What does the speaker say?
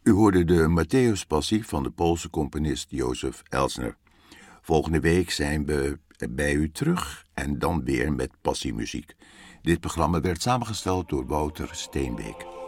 U hoorde de Matthäus-passie van de Poolse componist Józef Elsner. Volgende week zijn we bij u terug en dan weer met passiemuziek. Dit programma werd samengesteld door Wouter Steenbeek.